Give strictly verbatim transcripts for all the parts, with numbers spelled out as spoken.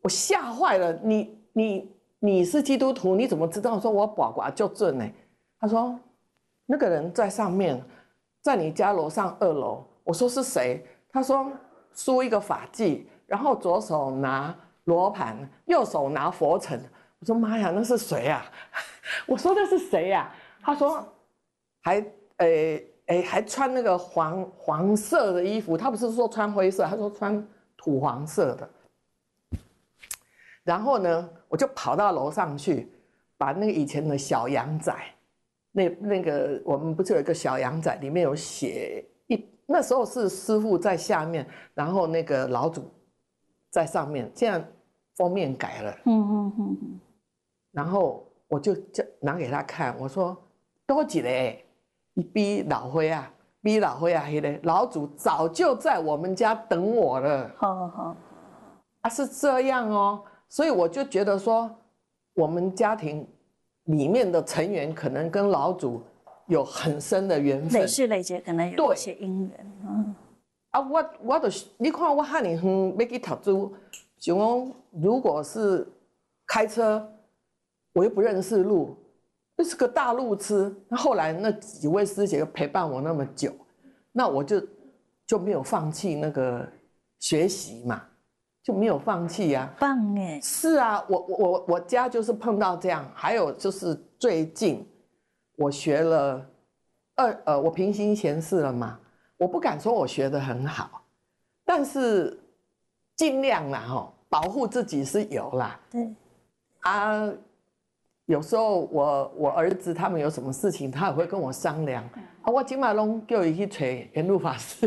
我吓坏了，你你你是基督徒，你怎么知道说我卜卦就准呢？他说那个人在上面，在你家楼上二楼。我说是谁？他说梳一个发髻，然后左手拿罗盘，右手拿佛尘。我说妈呀，那是谁啊？我说那是谁呀、啊？他说还诶诶还穿那个黄黄色的衣服，他不是说穿灰色，他说穿土黄色的。然后呢，我就跑到楼上去，把那个以前的小洋仔，那那个我们不是有一个小洋仔，里面有写一，那时候是师父在下面，然后那个老祖在上面，现在封面改了，嗯嗯嗯嗯，然后我就拿给他看，我说多几嘞，你比老灰啊，比老灰啊，黑嘞，老祖早就在我们家等我了，好好，啊是这样哦。所以我就觉得说，我们家庭里面的成员可能跟老祖有很深的缘分， 累世累劫可能有一些因缘。嗯， 啊，我我就你看我汉年远要去读书，想讲如果是开车，我又不认识路，这是个大路痴。那后来那几位师姐陪伴我那么久，那我就就没有放弃那个学习嘛。就没有放弃呀、啊， 棒哎！ 是啊，我我我家就是碰到这样，还有就是最近我学了二呃，我平行闲事了嘛，我不敢说我学得很好，但是尽量啦哈、哦，保护自己是有啦。 对啊，有时候我我儿子他们有什么事情，他也会跟我商量。啊，我今晚拢叫伊去找圆露法师。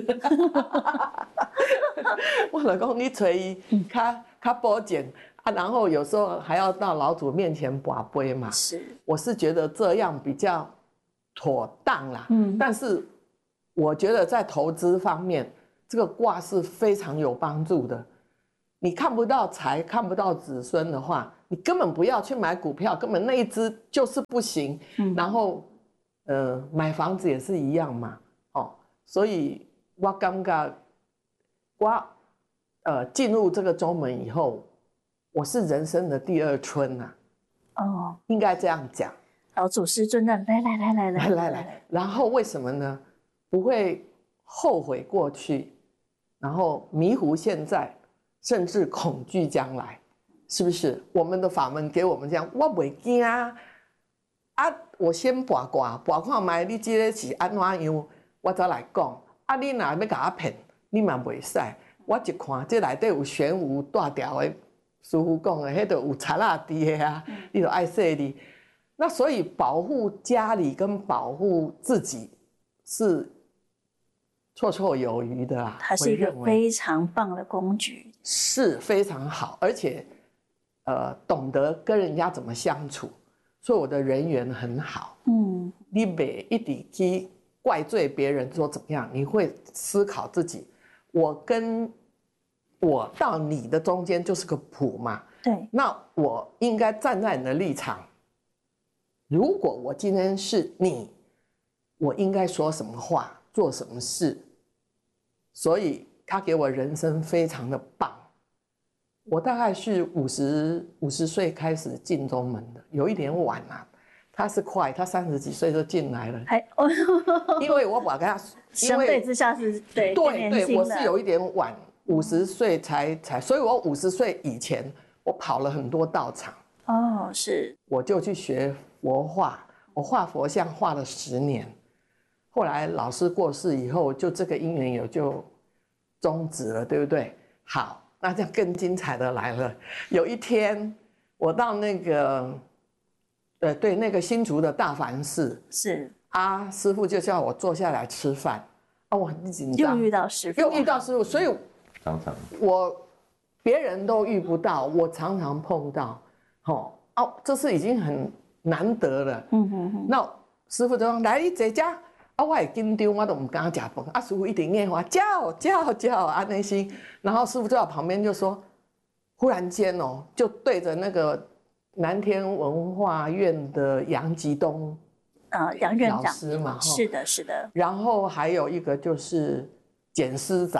我老公你找伊，较较保健啊，然后有时候还要到老祖面前跋杯嘛。 是， 我是觉得这样比较妥当啦。嗯，但是我觉得在投资方面，这个卦是非常有帮助的。你看不到财，看不到子孙的话，你根本不要去买股票，根本那一只就是不行。嗯，然后，呃，买房子也是一样嘛。哦，所以我感觉我呃进入这个宗门以后，我是人生的第二春呐、啊。哦，应该这样讲。 老祖师尊让，来来来来来来来来，然后为什么呢？不会后悔过去，然后迷糊现在，甚至恐惧将来，是不是？我们的法门给我们这样，我袂惊啊！啊，我先卜卦，卜看卖你这个是安怎样，我再来讲。啊，你若要甲我骗，你嘛袂使。我一看这内底有玄武大条的，师父讲的，迄个有贼仔伫的啊，你就爱说你。那所以保护家里跟保护自己是绰绰有余的啦。 它是一个非常棒的工具， 是非常好，而且呃懂得跟人家怎么相处，所以我的人缘很好。嗯，你别一直去怪罪别人说怎么样，你会思考自己，我跟我到你的中间就是个谱嘛。 对， 那我应该站在你的立场。如果我今天是你，我应该说什么话，做什么事？所以他给我人生非常的棒。我大概是五十五十岁开始进宗门的，有一点晚啊。他是快，他三十几岁就进来了。还因为我把他相对之下是对对对，我是有一点晚，五十岁才才，所以我五十岁以前我跑了很多道场。 哦，是， 我就去学佛画，我画佛像画了十年，后来老师过世以后，就这个因缘也就终止了，对不对？好，那这样更精彩的来了。有一天，我到那个，呃，对，那个新竹的大梵寺， 是啊，师父就叫我坐下来吃饭，啊，我很紧张， 又遇到师父， 又遇到师父，所以常常我别人都遇不到，我常常碰到。哦哦，这是已经很难得了。嗯嗯嗯。那师父就说：“来，你坐这。”啊，我会紧张，我都唔敢吃饭。啊，师父一直念话，叫叫叫啊那些。然后师父就在旁边就说，忽然间哦，就对着那个南天文化院的杨吉东啊杨院长老师嘛， 是的，是的。 然后还有一个就是简师长。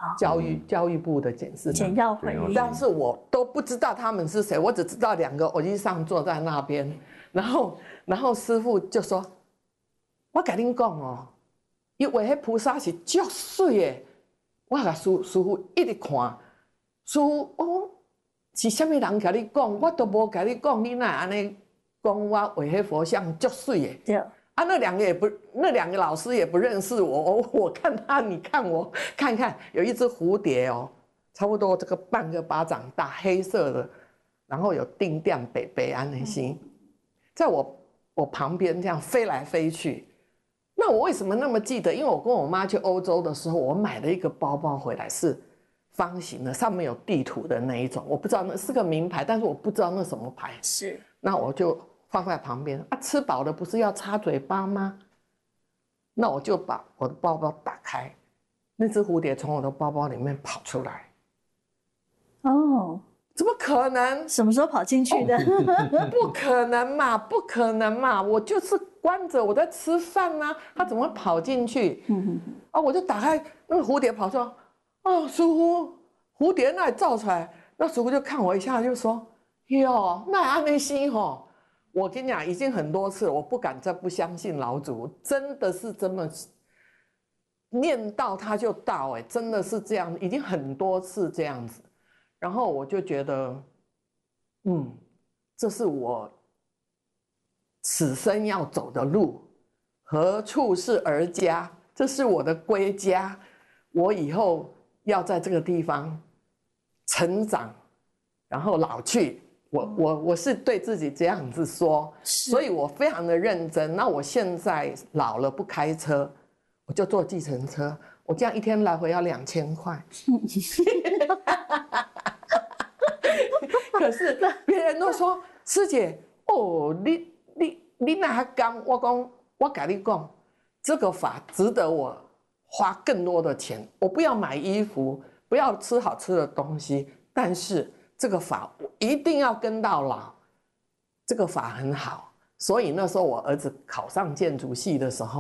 教育教育部的检视简长， 要会议， 但是我都不知道他们是谁，我只知道两个我一上坐在那边，然后然后师父就说：“我跟您讲哦，因为迄菩萨是足水的。”我甲师师父一直看，师父哦，是啥物人甲你讲？我都无甲你讲，你哪安尼讲我画迄佛像足水的？ 对， 啊，那两个也不，那两个老师也不认识我，我我看他，你看我，看看有一只蝴蝶哦，差不多这个半个巴掌大，黑色的，然后有定点北北安那些，在我我旁边这样飞来飞去。那我为什么那么记得？因为我跟我妈去欧洲的时候，我买了一个包包回来，是方形的，上面有地图的那一种，我不知道那是个名牌，但是我不知道那什么牌。 是， 那我就放在旁边啊，吃饱了不是要擦嘴巴吗？那我就把我的包包打开，那只蝴蝶从我的包包里面跑出来。 哦， 怎么可能？ 什么时候跑进去的？ 不可能嘛，不可能嘛！我就是关着，我在吃饭啊，它怎么会跑进去？啊，我就打开那个蝴蝶跑出来，哦，师傅，蝴蝶那里照出来，那师傅就看我一下，就说：“哟，那安内西吼。”我跟你讲，已经很多次了，我不敢再不相信老祖，真的是这么念到他就到，哎，真的是这样，已经很多次这样子。然后我就觉得，嗯，这是我此生要走的路，何处是儿家？这是我的归家，我以后要在这个地方成长，然后老去。我我我是对自己这样子说，所以我非常的认真。那我现在老了不开车，我就坐计程车，我这样一天来回要两千块。可是别人都说师姐，哦，你你你哪讲？我讲我跟你讲，这个法值得我花更多的钱。我不要买衣服，不要吃好吃的东西，但是这个法我一定要跟到老。这个法很好，所以那时候我儿子考上建筑系的时候。